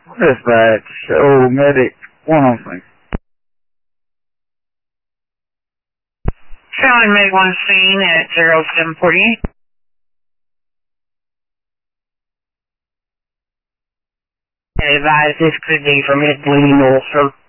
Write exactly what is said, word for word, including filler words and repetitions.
Dispatch, oh, medic, one on thing. Charlie Meg one scene at zero seven forty-eight. Advise this could be from it bleeding ulcer.